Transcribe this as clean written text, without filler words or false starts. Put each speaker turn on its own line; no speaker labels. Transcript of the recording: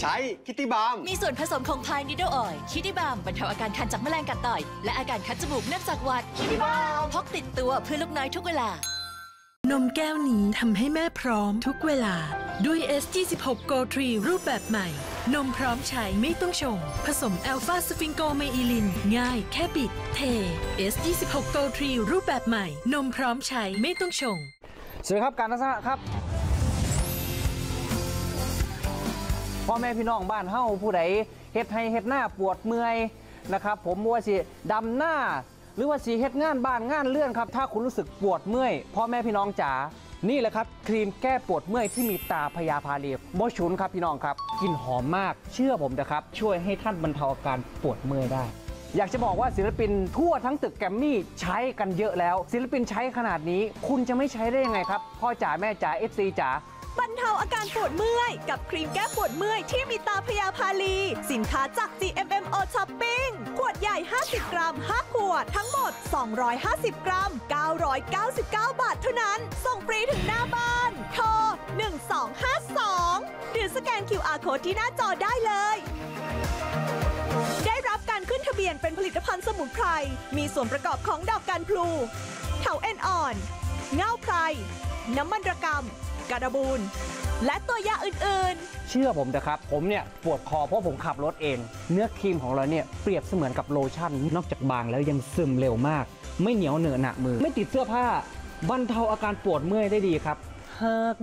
ใช้คิตตี้บาล์ม
มีส่วนผสมของพายนิดเดิลออยล์คิตตี้บาล์มบรรเทาอาการคันจากแมลงกัดต่อยและอาการคัดจมูกเนื่องจากหวัดคิตตี้บาล์มพกติดตัวเพื่อลูกน้อยทุกเวลานมแก้วนี้ทำให้แม่พร้อมทุกเวลาด้วย S26 Go 3 รูปแบบใหม่นมพร้อมใช้ไม่ต้องชงผสมอัลฟาสฟิงโกเมอิลินง่ายแค่บิดเท S26 Go 3 รูปแบบใหม่นมพร้อมใช้ไม่ต้องชง
สวัสดีครับการทัศนะครับพ่อแม่พี่น้องบ้านเฮ้าผู้ใดเฮ็ดให้เฮ็ดหน้าปวดเมื่อยนะครับผมว่าสิดำหน้าหรือว่าสิเฮ็ดงานบ้านงานเลื่อนครับถ้าคุณรู้สึกปวดเมื่อยพ่อแม่พี่น้องจ๋านี่แหละครับครีมแก้ปวดเมื่อยที่มีตาพญาพาเลโบชุนครับพี่น้องครับกลิ่นหอมมากเชื่อผมนะครับช่วยให้ท่านบรรเทาอาการปวดเมื่อยได้อยากจะบอกว่าศิลปินทั่วทั้งตึกแกรมมี่ใช้กันเยอะแล้วศิลปินใช้ขนาดนี้คุณจะไม่ใช้ได้ยังไงครับพ่อจ๋าแม่จ๋า FC จ๋า
บรรเทาอาการปวดเมื่อยกับครีมแก้ปวดเมื่อยที่มีตาพญาพาลีสินค้าจาก GMMO Shopping ขวดใหญ่50 กรัม5ขวดทั้งหมด250 กรัม999 บาทเท่านั้นส่งฟรีถึงหน้าบ้านโทร1252หรือสแกน QR Code ที่หน้าจอได้เลยได้รับการขึ้นทะเบียนเป็นผลิตภัณฑ์สมุนไพรมีส่วนประกอบของดอกกันพลูเถาเอ็นอ่อนเง่าไพรน้ำมันระกำกระบูนและตัวยาอื่น
ๆเชื่อผมนะครับผมเนี่ยปวดคอเพราะผมขับรถเองเนื้อครีมของเราเนี่ยเปรียบเสมือนกับโลชั่นนอกจากบางแล้วยังซึมเร็วมากไม่เหนียวเหนอะหนะมือไม่ติดเสื้อผ้าบรรเทาอาการปวดเมื่อยได้ดีครับหาก